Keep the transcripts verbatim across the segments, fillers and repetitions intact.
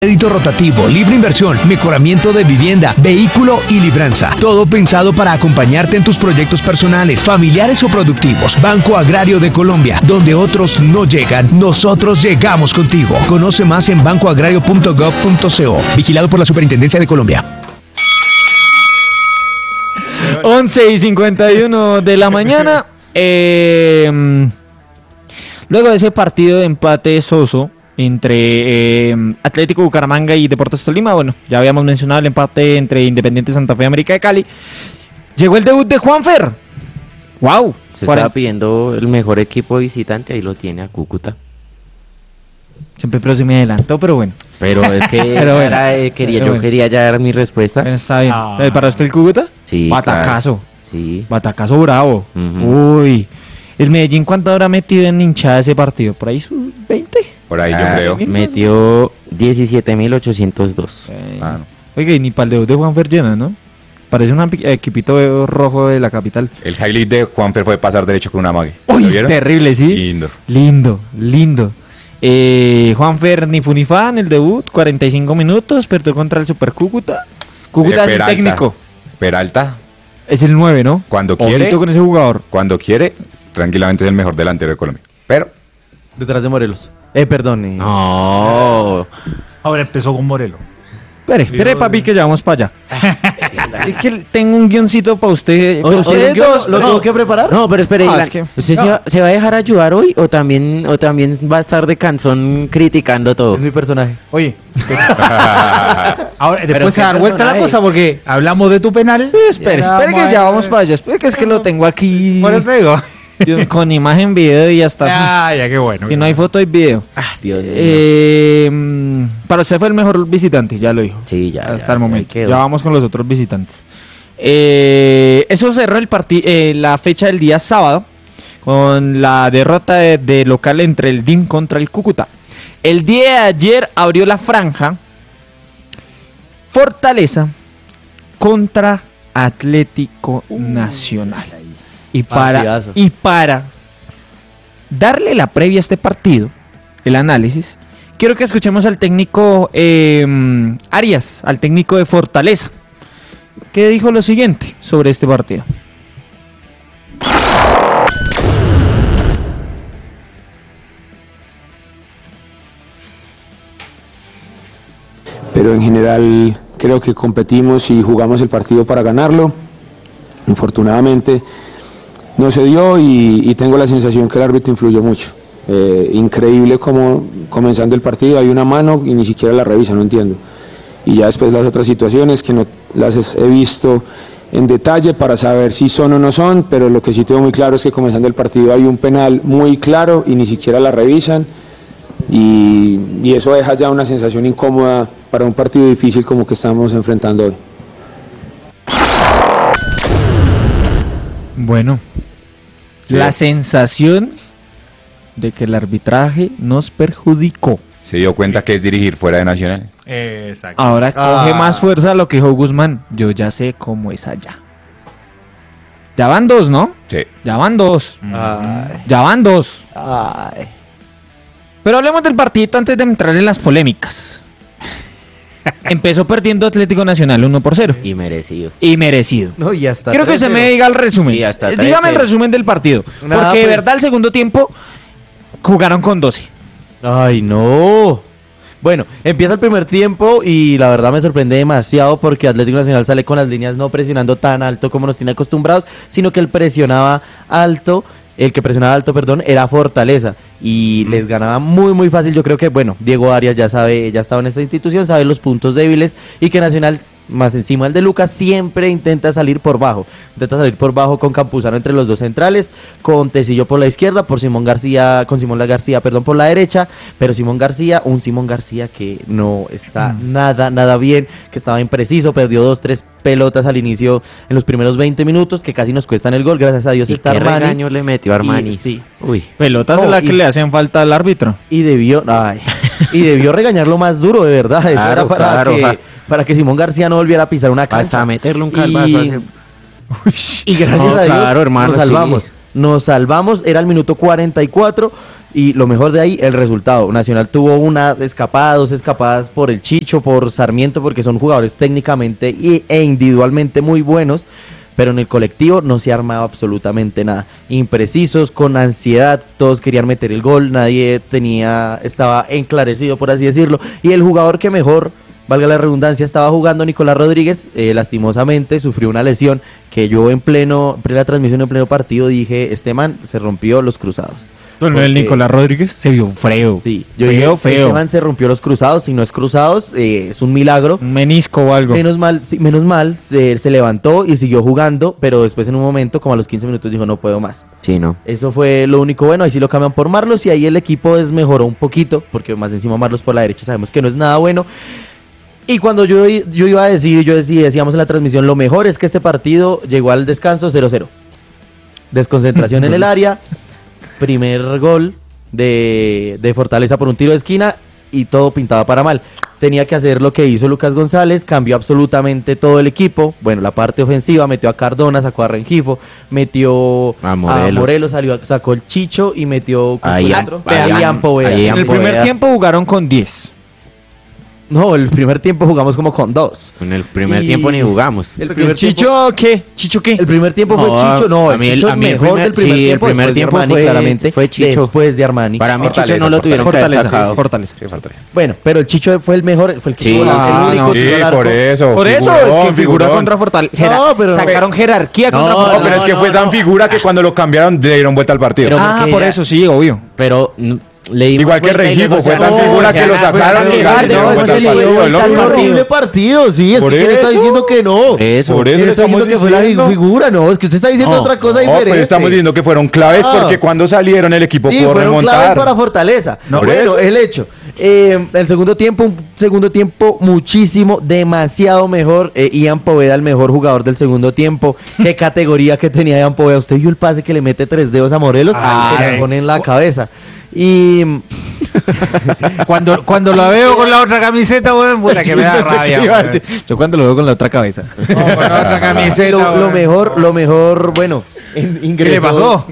Crédito rotativo, libre inversión, mejoramiento de vivienda, vehículo y libranza. Todo pensado para acompañarte en tus proyectos personales, familiares o productivos. Banco Agrario de Colombia, donde otros no llegan, nosotros llegamos contigo. Conoce más en banco agrario punto gov punto co. Vigilado por la Superintendencia de Colombia. once y cincuenta y uno de la mañana. Eh, luego de ese partido de empate soso entre eh, Atlético Bucaramanga y Deportes Tolima, bueno, ya habíamos mencionado el empate entre Independiente Santa Fe y América de Cali. Llegó el debut de Juanfer. ¡Wow! Se estaba pidiendo el mejor equipo visitante, ahí lo tiene a Cúcuta. Siempre pero se me adelantó, pero bueno. Pero es que pero bueno, era, eh, quería, pero yo bueno. quería ya dar mi respuesta. Bueno, está bien. Ah. ¿Para usted el Cúcuta? Sí, Batacazo. claro. Sí. Batacazo bravo. Uh-huh. Uy. ¿El Medellín cuánto habrá metido en hinchada ese partido? ¿Por ahí sus veinte? Por ahí Ah, yo creo. Metió diecisiete mil ochocientos dos. Eh, Ah, no. Oiga, y ni para el debut de Juanfer llena, ¿no? Parece un ampi- equipito rojo de la capital. El highlight de Juanfer fue pasar derecho con una mague. ¿Lo Uy, vieron? terrible, ¿sí? Lindo. Lindo, lindo. Eh, Juanfer ni fu ni fa en el debut, cuarenta y cinco minutos, perdió contra el Super Cúcuta. Cúcuta Eh, es el Peralta. técnico. Peralta, Es el nueve, ¿no? cuando quiere, Ojito con ese jugador. cuando quiere, tranquilamente es el mejor delantero de Colombia. Pero Detrás de Morelos. Eh, perdón. eh. No. Ahora empezó con Morelos. Espere, espere, papi, que ya vamos para allá. Es que tengo un guioncito para usted. Oye, Ustedes oye, dos, ¿Lo no. tengo que preparar? No, pero espere, Ah, Ilan, es que- ¿usted se, No. va, se va a dejar ayudar hoy o también o también va a estar de canzón criticando todo? Es mi personaje. Oye, ahora Pero después se qué da vuelta la personaje. cosa porque hablamos de tu penal. Espere, y espere vamos que ya a- vamos para allá. Espere que es que lo tengo aquí. Por eso te digo. Yo- con imagen, video y ya está. Ah, ya, qué bueno. Si no hay foto, hay video. Ah, Dios mío. Eh, mm, para usted fue el mejor visitante, ya lo dijo. Sí, ya. Hasta ya, el ya momento. quedó. Ya vamos con los otros visitantes. Eh, eso cerró el parti- eh, la fecha del día sábado con la derrota de, de local entre el D I M contra el Cúcuta. El día de ayer abrió la franja Fortaleza contra Atlético Nacional. Y para, Partidazo. y para darle la previa a este partido, el análisis, quiero que escuchemos al técnico eh, Arias, al técnico de Fortaleza, que dijo lo siguiente sobre este partido. Pero en general creo que competimos y jugamos el partido para ganarlo. Infortunadamente no se dio y, y tengo la sensación que el árbitro influyó mucho. Eh, increíble como comenzando el partido hay una mano y ni siquiera la revisa, no entiendo. Y ya después las otras situaciones que no las he visto en detalle para saber si son o no son, pero lo que sí tengo muy claro es que comenzando el partido hay un penal muy claro y ni siquiera la revisan. Y, y eso deja ya una sensación incómoda para un partido difícil como que estamos enfrentando hoy. Bueno, Sí. la sensación de que el arbitraje nos perjudicó. se dio cuenta que es dirigir fuera de Nacional. Exacto. Ahora Ah. coge más fuerza lo que dijo Guzmán. Yo ya sé cómo es allá. Ya van dos, ¿no? Sí. Ya van dos. Ay, Ya van dos. ay. Pero hablemos del partidito antes de entrar en las polémicas. Empezó perdiendo Atlético Nacional uno por cero. Y merecido. Y merecido. No, y hasta Quiero que se tres me cero. diga el resumen. Y hasta Eh, tres Dígame el cero. resumen del partido. Nada, Porque de pues. verdad el segundo tiempo jugaron con doce. Ay, no. Bueno, empieza el primer tiempo y la verdad me sorprende demasiado porque Atlético Nacional sale con las líneas no presionando tan alto como nos tiene acostumbrados, sino que él presionaba alto, el que presionaba alto, perdón, era Fortaleza y les ganaba muy muy fácil. Yo creo que, bueno, Diego Arias ya sabe, ya estaba en esta institución, sabe los puntos débiles y que Nacional, más encima el de Lucas, siempre intenta salir por bajo. Intenta salir por bajo con Campuzano entre los dos centrales, con Tecillo por la izquierda, por Simón García, con Simón La García, perdón, por la derecha, pero Simón García, un Simón García que no está nada, nada bien, que estaba impreciso, perdió dos, tres pelotas al inicio en los primeros veinte minutos, que casi nos cuestan el gol, gracias a Dios ¿Y está qué Armani. regaño le metió Armani? Y- sí. Uy. Pelotas No, es la y- que le hacen falta al árbitro. Y debió, ay, y debió regañarlo más duro, de verdad. Eso Claro, era para, claro, que, ja. para que Simón García no volviera a pisar una cancha. Hasta meterle un calvazo. Y- hace- Y gracias No, a Dios claro, hermano, nos sí. salvamos. nos salvamos, era el minuto cuarenta y cuatro y lo mejor de ahí, el resultado. Nacional tuvo una escapada, dos escapadas por el Chicho, por Sarmiento, porque son jugadores técnicamente y, e individualmente muy buenos, pero en el colectivo no se armaba absolutamente nada. Imprecisos, con ansiedad, todos querían meter el gol, nadie tenía, estaba enclarecido, por así decirlo, y el jugador que mejor, valga la redundancia, estaba jugando, Nicolás Rodríguez, eh, lastimosamente sufrió una lesión que yo en pleno, en plena transmisión, en pleno partido, dije, este man se rompió los cruzados. Bueno, el Porque- Nicolás Rodríguez se vio feo. Sí, yo feo, dije, feo. este man se rompió los cruzados, si no es cruzados, eh, es un milagro. Un menisco o algo. Menos mal, sí, menos mal, se, se levantó y siguió jugando, pero después en un momento, como a los quince minutos, dijo, no puedo más. Sí, no. Eso fue lo único bueno, ahí sí lo cambian por Marlos y ahí el equipo desmejoró un poquito, porque más encima Marlos por la derecha sabemos que no es nada bueno. Y cuando yo, yo iba a decir, yo decía, decíamos en la transmisión, lo mejor es que este partido llegó al descanso cero cero. Desconcentración en el área, primer gol de, de Fortaleza por un tiro de esquina y todo pintaba para mal. Tenía que hacer lo que hizo Lucas González, cambió absolutamente todo el equipo. Bueno, la parte ofensiva, metió a Cardona, sacó a Rengifo, metió A a Morelos. Morelos, salió, sacó el Chicho y metió ¿cuál A fue el Ian- otro? a Ian- A Ian Poveda. a Ian En el primer Poveda. tiempo jugaron con diez. No, el primer tiempo jugamos como con dos. En el primer Y- tiempo ni jugamos. El ¿El primer tiempo, Chicho qué? ¿Chicho qué? el primer tiempo fue No, Chicho, no, a el mí el- Chicho a mí el mejor primer- del primer sí, el tiempo, primer después de tiempo Armani, fue- claramente, fue Chicho. después de Armani. Para mí Fortaleza, Chicho no lo tuvieron que haber Fortaleza. sacado. Fortaleza. Sí, Fortaleza. Bueno, pero el Chicho fue el mejor, fue el que Sí, tuvo la- ah, el único no. tiro Sí, al arco. por eso. Por eso figurón, es que figura figurón. contra Fortaleza. No, pero- sacaron jerarquía contra No, No, Fortaleza. pero es que no, fue no, tan no. figura que cuando lo cambiaron le dieron vuelta al partido. Pero Ah, porque por ya- eso sí, obvio. Pero mm, le dimos Igual que vuelta y Rengifo, luego fue se tan ganó, figura se que lo ganó, sacaron pero y llegar, le dieron no, vuelta se al le dio partido. vuelta al Loco. partido. Horrible partido, sí, es Por que ¿quién está eso. diciendo que no? Por eso. Por eso ¿Quién está estamos diciendo que fue la diciendo. figura? No, es que usted está diciendo No, otra cosa No, diferente. pues estamos diciendo que fueron claves Ah. porque cuando salieron el equipo Sí, pudo fueron claves remontar. para Fortaleza. No, por bueno, eso. el hecho. Eh, el segundo tiempo, un segundo tiempo muchísimo, demasiado mejor. Eh, Ian Poveda, el mejor jugador del segundo tiempo. Qué categoría que tenía Ian Poveda. Usted vio el pase que le mete tres dedos a Morelos, Ay. se le pone en la cabeza. Y Cuando, cuando la veo con la otra camiseta, weón, puta que me da Yo pensé que rabia. iba a weón. decir, yo cuando lo veo con la otra cabeza. No, con la otra camiseta, lo, lo weón. mejor, lo mejor, bueno, in- ¿Qué ingresó. le pasó?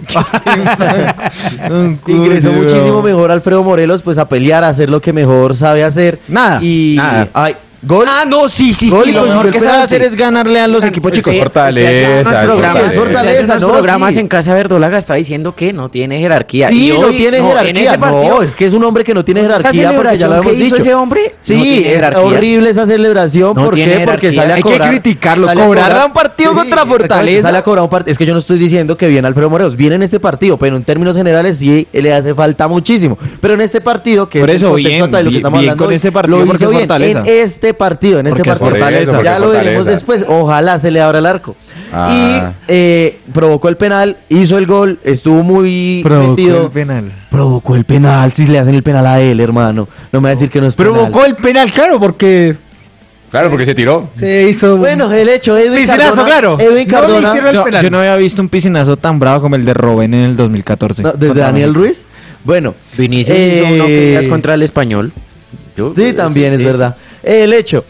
Ingresó muchísimo mejor Alfredo Morelos, pues a pelear, a hacer lo que mejor sabe hacer. Nada, Y nada. ay, gol. Ah, no, sí, sí, Gol sí. y Lo consiguió mejor el que sabe penalti. hacer es ganarle a los equipos chicos. Usted- Fortaleza, usted hacía unos es programas, Fortaleza. usted hacía unos no, programas sí. en casa de Verdolaga estaba diciendo que no tiene jerarquía. Sí, Y no hoy, tiene en jerarquía. ese partido, No, es que es un hombre que no tiene esa jerarquía porque ya lo celebración hemos que hizo dicho. ese hombre, Sí, no tiene es jerarquía. horrible esa celebración. No ¿Por tiene qué? Porque jerarquía. sale a Hay que cobrar. criticarlo, sale a cobrarle cobrar- a un partido contra exactamente, Fortaleza. Sale a cobrar un partido. Es que yo no estoy diciendo que viene Alfredo Morelos. Viene en este partido, pero en términos generales sí le hace falta muchísimo. Pero en este partido, que Por es el eso, contexto bien, actual de lo que bien, estamos bien hablando con hoy, este partido lo porque hizo bien. Fortaleza. En este partido, en este Porque es partido. Fortaleza, porque Ya lo veremos Fortaleza. después. Ojalá se le abra el arco. Ah. Y eh, provocó el penal, hizo el gol, estuvo muy metido. penal. Provocó el penal, si le hacen el penal a él, hermano. No me va a decir que no es penal. Provocó el penal, claro, porque Claro, porque se tiró. se hizo. Bueno, el hecho, Edwin Piscinazo, Cardona. claro. Edwin No le Cardona. hicieron el Yo, penal. yo no había visto un piscinazo tan bravo como el de Robben en el dos mil catorce. No, desde Contra Daniel México. Ruiz. Bueno. Vinicius eh, hizo uno que es contra el Español. Yo- Sí, también es sí, verdad. El hecho.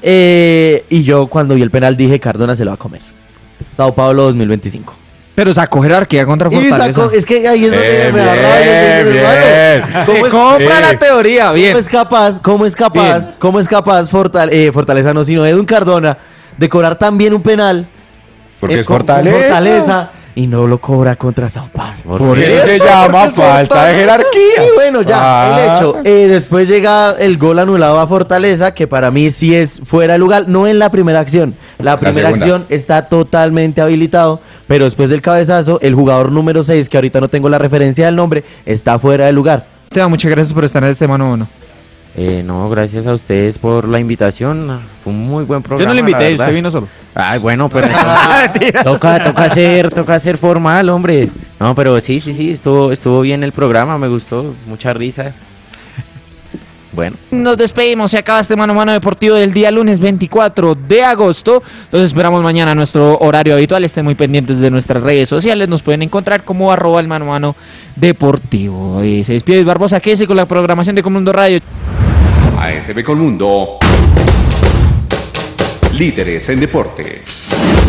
eh, y yo cuando vi el penal dije, Cardona se lo va a comer. Sao Paulo dos mil veinticinco. Pero sacó jerarquía contra Y Fortaleza. sacó, es que ahí es donde Bien, me da bien, rabia, bien. hermano. ¿Cómo es- Compra la Bien. teoría, bien. ¿Cómo es capaz, cómo es capaz, Bien. cómo es capaz Fortal- eh, Fortaleza, no, sino Edwin Cardona, de cobrar tan bien un penal? Porque eh, es con- con Fortaleza. Fortaleza, y no lo cobra contra Sao Paulo. Por Por eso. eso se llama falta de jerarquía. Y bueno, ya, Ah. el hecho. eh, después llega el gol anulado a Fortaleza, que para mí sí es fuera de lugar, no en la primera acción. La primera segunda. acción está totalmente habilitado, pero después del cabezazo, el jugador número seis, que ahorita no tengo la referencia del nombre, está fuera de lugar. Esteban, muchas gracias por estar en este mano a mano. Eh, no, gracias a ustedes por la invitación. Fue un muy buen Yo programa. no le la invité, verdad. usted vino solo. Ay, bueno, pero entonces, toca, toca hacer, toca hacer formal, hombre. No, pero sí, sí, sí, estuvo, estuvo bien el programa, me gustó, mucha risa. Bueno. Nos despedimos, se acaba este mano a mano deportivo del día lunes veinticuatro de agosto. Los esperamos mañana a nuestro horario habitual. Estén muy pendientes de nuestras redes sociales. Nos pueden encontrar como arroba el mano a mano deportivo. Y se despide Luis Barbosa, quédese con la programación de Comundo Radio. A S B Colmundo. Líderes en deportes.